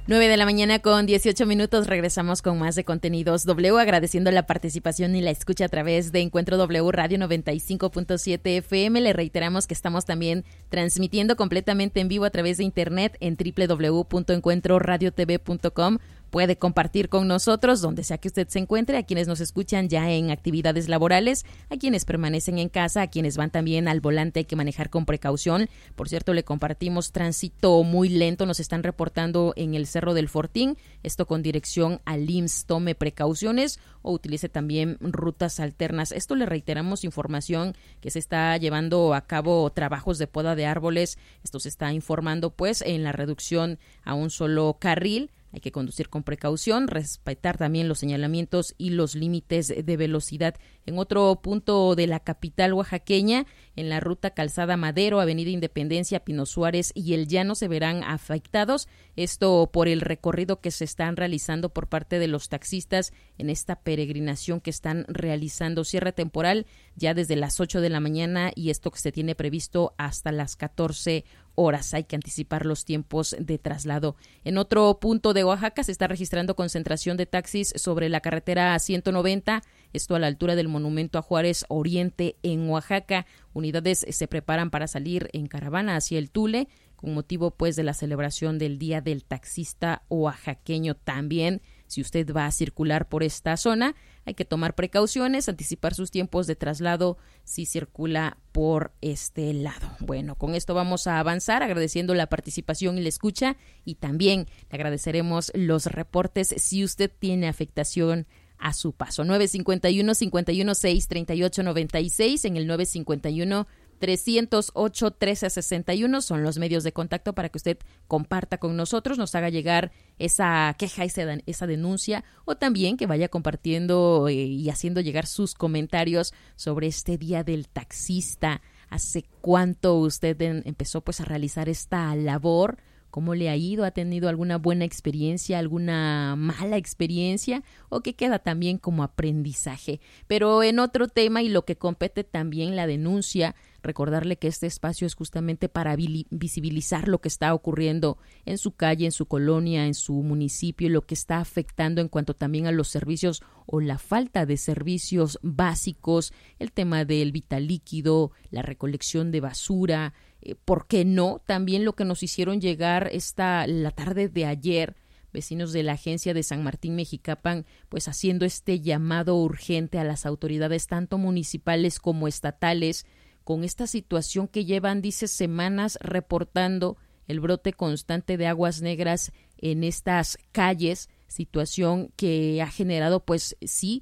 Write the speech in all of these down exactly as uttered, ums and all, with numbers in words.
nueve de la mañana con dieciocho minutos, regresamos con más de Contenidos W, agradeciendo la participación y la escucha a través de Encuentro W Radio noventa y cinco punto siete F M. Le reiteramos que estamos también transmitiendo completamente en vivo a través de internet en doble u doble u doble u punto encuentro radio t v punto com. Puede compartir con nosotros donde sea que usted se encuentre, a quienes nos escuchan ya en actividades laborales, a quienes permanecen en casa, a quienes van también al volante, hay que manejar con precaución. Por cierto, le compartimos tránsito muy lento, nos están reportando en el Cerro del Fortín, esto con dirección al I M S S. Tome precauciones o utilice también rutas alternas. Esto le reiteramos información que se está llevando a cabo, trabajos de poda de árboles. Esto se está informando pues en la reducción a un solo carril. Hay que conducir con precaución, respetar también los señalamientos y los límites de velocidad. En otro punto de la capital oaxaqueña, en la ruta Calzada Madero, Avenida Independencia, Pino Suárez y El Llano se verán afectados. Esto por el recorrido que se están realizando por parte de los taxistas en esta peregrinación que están realizando. Cierre temporal ya desde las ocho de la mañana y esto que se tiene previsto hasta las catorce horas. Hay que anticipar los tiempos de traslado. En otro punto de Oaxaca se está registrando concentración de taxis sobre la carretera ciento noventa, esto a la altura del Monumento a Juárez Oriente en Oaxaca. Unidades se preparan para salir en caravana hacia el Tule con motivo pues de la celebración del Día del Taxista Oaxaqueño. También, si usted va a circular por esta zona, hay que tomar precauciones, anticipar sus tiempos de traslado si circula por este lado. Bueno, con esto vamos a avanzar, agradeciendo la participación y la escucha, y también le agradeceremos los reportes si usted tiene afectación a su paso. nueve cinco uno, cinco uno seis, tres ocho nueve seis en el nueve cinco uno, tres cero ocho, trece sesenta y uno son los medios de contacto para que usted comparta con nosotros, nos haga llegar esa queja, esa, esa denuncia, o también que vaya compartiendo eh, y haciendo llegar sus comentarios sobre este Día del Taxista. ¿Hace cuánto usted en, empezó pues a realizar esta labor? ¿Cómo le ha ido? ¿Ha tenido alguna buena experiencia, alguna mala experiencia? ¿O qué queda también como aprendizaje? Pero en otro tema, y lo que compete también la denuncia, recordarle que este espacio es justamente para visibilizar lo que está ocurriendo en su calle, en su colonia, en su municipio, lo que está afectando en cuanto también a los servicios o la falta de servicios básicos, el tema del vital líquido, la recolección de basura, eh, ¿por qué no? También lo que nos hicieron llegar esta la tarde de ayer, vecinos de la agencia de San Martín Mexicapan, pues haciendo este llamado urgente a las autoridades tanto municipales como estatales, con esta situación que llevan, dice, semanas reportando el brote constante de aguas negras en estas calles, situación que ha generado, pues sí,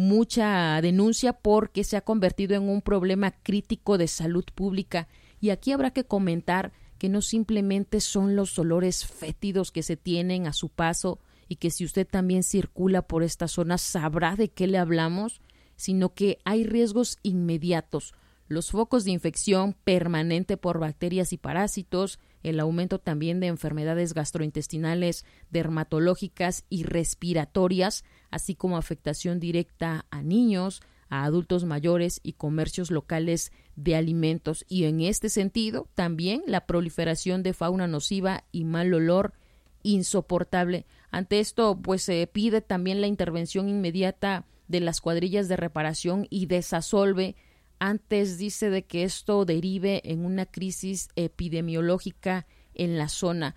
mucha denuncia porque se ha convertido en un problema crítico de salud pública. Y aquí habrá que comentar que no simplemente son los olores fétidos que se tienen a su paso y que si usted también circula por esta zona sabrá de qué le hablamos, sino que hay riesgos inmediatos. Los focos de infección permanente por bacterias y parásitos, el aumento también de enfermedades gastrointestinales, dermatológicas y respiratorias, así como afectación directa a niños, a adultos mayores y comercios locales de alimentos. Y en este sentido, también la proliferación de fauna nociva y mal olor insoportable. Ante esto, pues se pide también la intervención inmediata de las cuadrillas de reparación y desasolve antes, dice, de que esto derive en una crisis epidemiológica en la zona.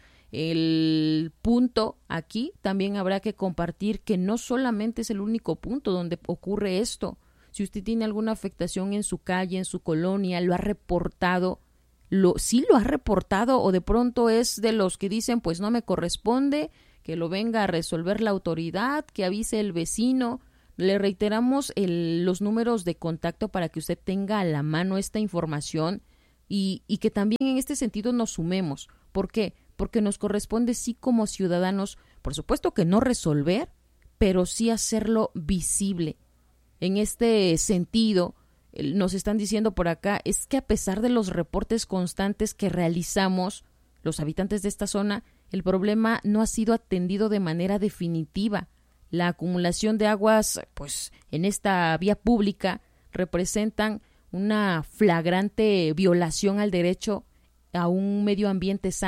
El punto aquí también habrá que compartir que no solamente es el único punto donde ocurre esto. Si usted tiene alguna afectación en su calle, en su colonia, lo ha reportado, lo, sí lo ha reportado, o de pronto es de los que dicen pues no me corresponde, que lo venga a resolver la autoridad, que avise el vecino. Le reiteramos el, los números de contacto para que usted tenga a la mano esta información y, y que también en este sentido nos sumemos. ¿Por qué? Porque nos corresponde sí como ciudadanos, por supuesto que no resolver, pero sí hacerlo visible. En este sentido, nos están diciendo por acá, es que a pesar de los reportes constantes que realizamos, los habitantes de esta zona, el problema no ha sido atendido de manera definitiva. La acumulación de aguas, pues, en esta vía pública representan una flagrante violación al derecho a un medio ambiente sano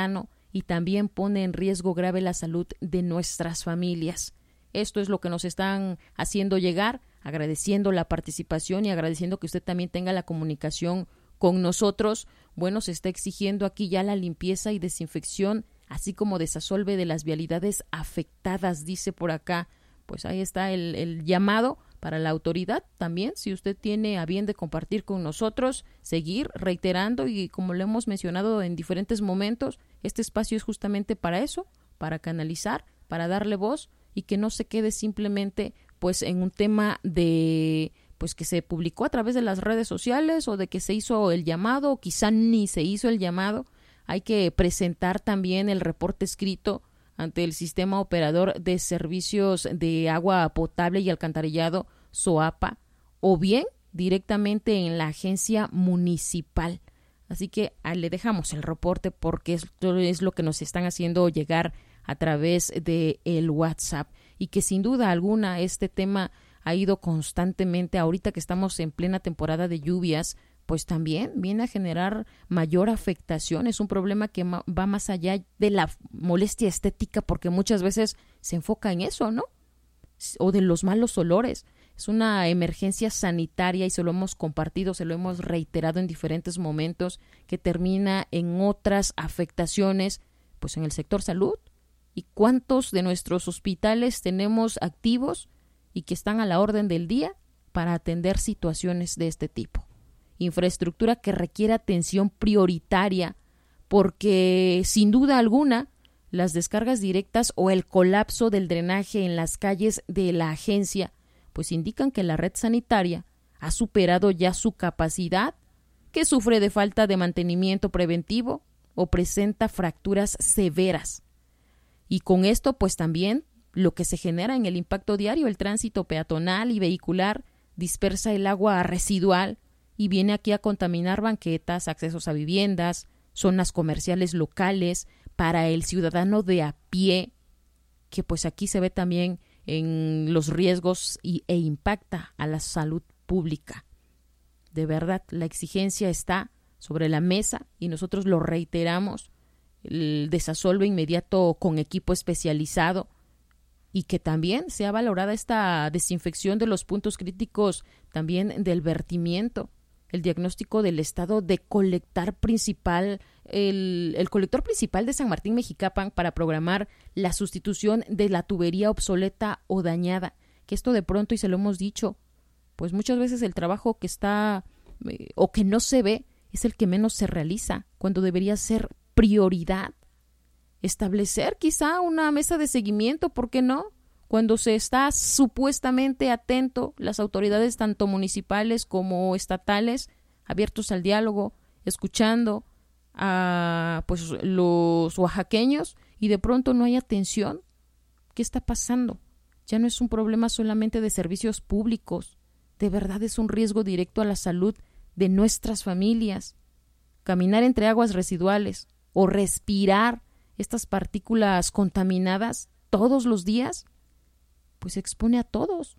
y también pone en riesgo grave la salud de nuestras familias. Esto es lo que nos están haciendo llegar, agradeciendo la participación y agradeciendo que usted también tenga la comunicación con nosotros. Bueno, se está exigiendo aquí ya la limpieza y desinfección, así como desasolve de las vialidades afectadas, dice por acá. Pues ahí está el, el llamado para la autoridad también, si usted tiene a bien de compartir con nosotros, seguir reiterando, y como lo hemos mencionado en diferentes momentos, este espacio es justamente para eso, para canalizar, para darle voz y que no se quede simplemente pues en un tema de pues que se publicó a través de las redes sociales o de que se hizo el llamado o quizá ni se hizo el llamado. Hay que presentar también el reporte escrito ante el Sistema Operador de Servicios de Agua Potable y Alcantarillado, SOAPA, o bien directamente en la agencia municipal. Así que ah, le dejamos el reporte porque esto es lo que nos están haciendo llegar a través de el WhatsApp, y que sin duda alguna este tema ha ido constantemente, ahorita que estamos en plena temporada de lluvias, pues también viene a generar mayor afectación. Es un problema que ma- va más allá de la molestia estética, porque muchas veces se enfoca en eso, ¿no? O de los malos olores. Es una emergencia sanitaria y se lo hemos compartido, se lo hemos reiterado en diferentes momentos, que termina en otras afectaciones, pues en el sector salud. ¿Y cuántos de nuestros hospitales tenemos activos y que están a la orden del día para atender situaciones de este tipo? Infraestructura que requiere atención prioritaria, porque sin duda alguna las descargas directas o el colapso del drenaje en las calles de la agencia pues indican que la red sanitaria ha superado ya su capacidad, que sufre de falta de mantenimiento preventivo o presenta fracturas severas. Y con esto pues también lo que se genera en el impacto diario, el tránsito peatonal y vehicular dispersa el agua residual y viene aquí a contaminar banquetas, accesos a viviendas, zonas comerciales locales para el ciudadano de a pie, que pues aquí se ve también en los riesgos y, e impacta a la salud pública. De verdad, la exigencia está sobre la mesa y nosotros lo reiteramos, el desasolve inmediato con equipo especializado, y que también sea valorada esta desinfección de los puntos críticos también del vertimiento, el diagnóstico del estado de colectar principal, el, el colector principal de San Martín Mexicapan para programar la sustitución de la tubería obsoleta o dañada, que esto de pronto, y se lo hemos dicho, pues muchas veces el trabajo que está eh, o que no se ve es el que menos se realiza, cuando debería ser prioridad. Establecer quizá una mesa de seguimiento, ¿por qué no? Cuando se está supuestamente atento, las autoridades tanto municipales como estatales, abiertos al diálogo, escuchando a pues los oaxaqueños, y de pronto no hay atención. ¿Qué está pasando? Ya no es un problema solamente de servicios públicos, de verdad es un riesgo directo a la salud de nuestras familias. Caminar entre aguas residuales o respirar estas partículas contaminadas todos los días, pues expone a todos.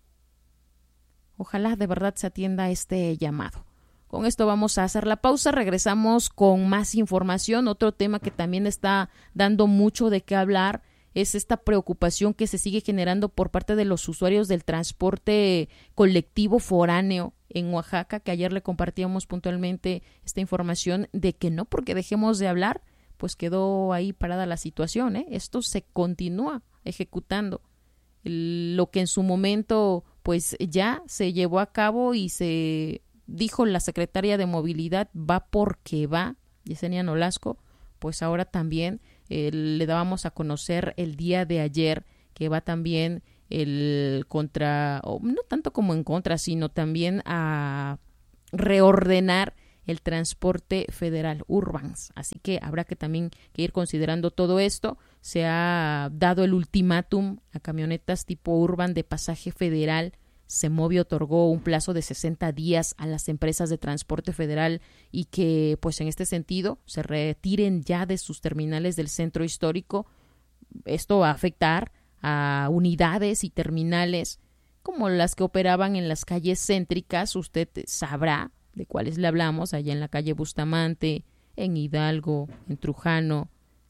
Ojalá de verdad se atienda este llamado. Con esto vamos a hacer la pausa, regresamos con más información. Otro tema que también está dando mucho de qué hablar es esta preocupación que se sigue generando por parte de los usuarios del transporte colectivo foráneo en Oaxaca, que ayer le compartíamos puntualmente esta información de que no porque dejemos de hablar, pues quedó ahí parada la situación, ¿eh? Esto se continúa ejecutando. Lo que en su momento pues ya se llevó a cabo y se dijo la secretaria de Movilidad va porque va, Yesenia Nolasco, pues ahora también eh, le dábamos a conocer el día de ayer que va también el contra, o no tanto como en contra, sino también a reordenar el transporte federal Urbans. Así que habrá que también que ir considerando todo esto. Se ha dado el ultimátum a camionetas tipo Urban de pasaje federal. Semovia otorgó un plazo de sesenta días a las empresas de transporte federal y que, pues en este sentido, se retiren ya de sus terminales del centro histórico. Esto va a afectar a unidades y terminales como las que operaban en las calles céntricas. Usted sabrá de cuáles le hablamos, allá en la calle Bustamante, en Hidalgo, en Trujano,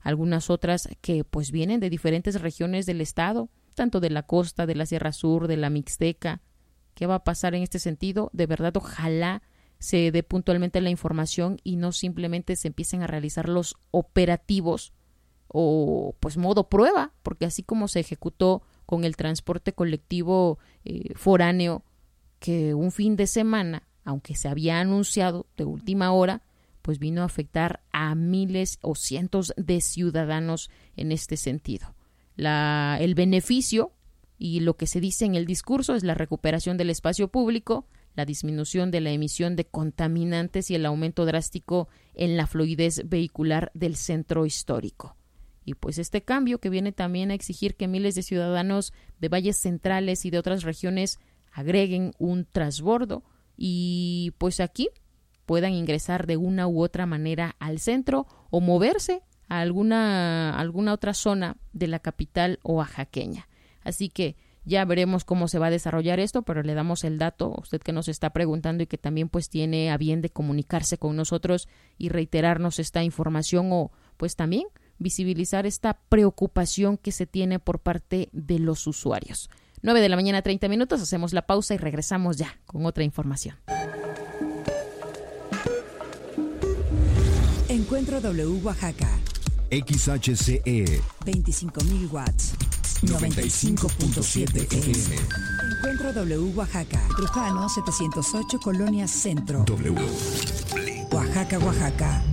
algunas otras que pues vienen de diferentes regiones del estado, tanto de la costa, de la Sierra Sur, de la Mixteca. ¿Qué va a pasar en este sentido? De verdad, ojalá se dé puntualmente la información y no simplemente se empiecen a realizar los operativos o pues modo prueba, porque así como se ejecutó con el transporte colectivo eh, foráneo, que un fin de semana, aunque se había anunciado de última hora, pues vino a afectar a miles o cientos de ciudadanos en este sentido. La, el beneficio y lo que se dice en el discurso es la recuperación del espacio público, la disminución de la emisión de contaminantes y el aumento drástico en la fluidez vehicular del centro histórico. Y pues este cambio que viene también a exigir que miles de ciudadanos de valles centrales y de otras regiones agreguen un transbordo y pues aquí puedan ingresar de una u otra manera al centro o moverse a alguna, alguna otra zona de la capital oaxaqueña. Así que ya veremos cómo se va a desarrollar esto, pero le damos el dato a usted que nos está preguntando y que también pues tiene a bien de comunicarse con nosotros y reiterarnos esta información o pues también visibilizar esta preocupación que se tiene por parte de los usuarios. nueve de la mañana, treinta minutos, hacemos la pausa y regresamos ya con otra información. Encuentro W Oaxaca. X H C E. veinticinco mil watts. noventa y cinco punto siete F M. Encuentro W Oaxaca. Trujano setecientos ocho, Colonia Centro. W. Oaxaca, Oaxaca.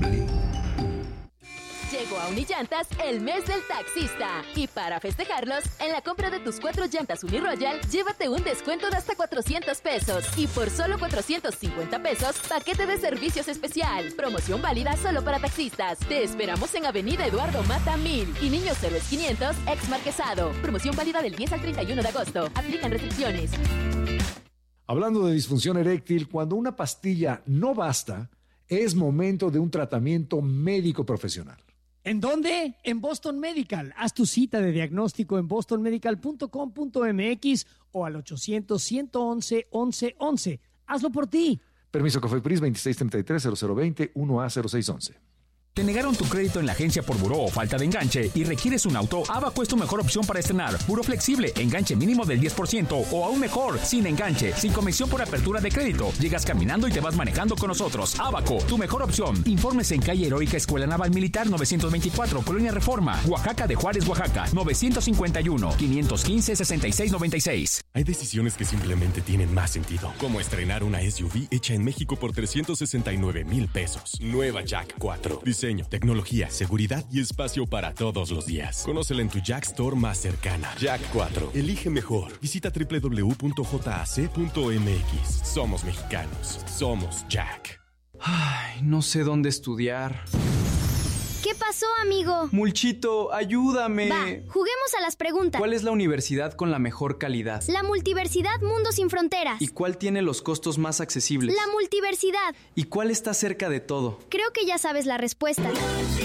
Llegó a Unillantas el mes del taxista. Y para festejarlos, en la compra de tus cuatro llantas Uniroyal, llévate un descuento de hasta cuatrocientos pesos. Y por solo cuatrocientos cincuenta pesos, paquete de servicios especial. Promoción válida solo para taxistas. Te esperamos en Avenida Eduardo Mata mil y Niños Héroes quinientos, ex Marquesado. Promoción válida del diez al treinta y uno de agosto. Aplican restricciones. Hablando de disfunción eréctil, cuando una pastilla no basta, es momento de un tratamiento médico profesional. ¿En dónde? En Boston Medical. Haz tu cita de diagnóstico en boston medical punto com punto m x o al ochocientos, ciento once, once once. Hazlo por ti. Permiso COFEPRIS veintiséis treinta y tres, cero cero veinte, uno A cero seis once. ¿Te negaron tu crédito en la agencia por buró o falta de enganche y requieres un auto? Abaco es tu mejor opción para estrenar. Buró flexible, enganche mínimo del diez por ciento o aún mejor, sin enganche, sin comisión por apertura de crédito. Llegas caminando y te vas manejando con nosotros. Abaco, tu mejor opción. Informes en calle Heroica Escuela Naval Militar novecientos veinticuatro, Colonia Reforma, Oaxaca de Juárez, Oaxaca, novecientos cincuenta y uno, quinientos quince, sesenta y seis noventa y seis. Hay decisiones que simplemente tienen más sentido, como estrenar una S U V hecha en México por trescientos sesenta y nueve mil pesos. Nueva Jack cuatro. Diseño, tecnología, seguridad y espacio para todos los días. Conócela en tu Jack Store más cercana. Jack cuatro. Elige mejor. Visita doble u doble u doble u punto j a c punto m x. Somos mexicanos. Somos Jack. Ay, no sé dónde estudiar. ¿Qué pasó, amigo? Mulchito, ayúdame. Va, juguemos a las preguntas. ¿Cuál es la universidad con la mejor calidad? La Multiversidad Mundo Sin Fronteras. ¿Y cuál tiene los costos más accesibles? La Multiversidad. ¿Y cuál está cerca de todo? Creo que ya sabes la respuesta. Mundo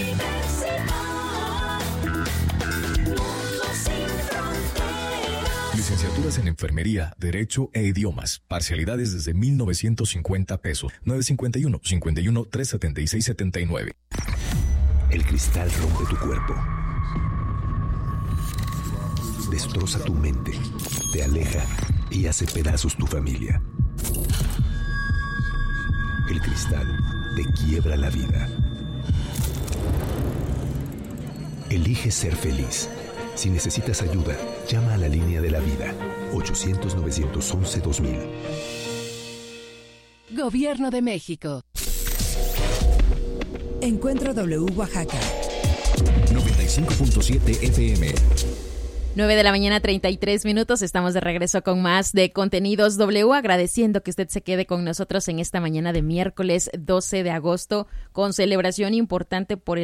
Sin Fronteras. Licenciaturas en Enfermería, Derecho e Idiomas. Parcialidades desde mil novecientos cincuenta pesos. nueve cincuenta y uno, cincuenta y uno, trescientos setenta y seis setenta y nueve. El cristal rompe tu cuerpo. Destroza tu mente, te aleja y hace pedazos tu familia. El cristal te quiebra la vida. Elige ser feliz. Si necesitas ayuda, llama a la línea de la vida. ochocientos, novecientos once, dos mil. Gobierno de México. Encuentro W Oaxaca. noventa y cinco punto siete F M. nueve de la mañana, treinta y tres minutos. Estamos de regreso con más de Contenidos W, agradeciendo que usted se quede con nosotros en esta mañana de miércoles doce de agosto, con celebración importante por el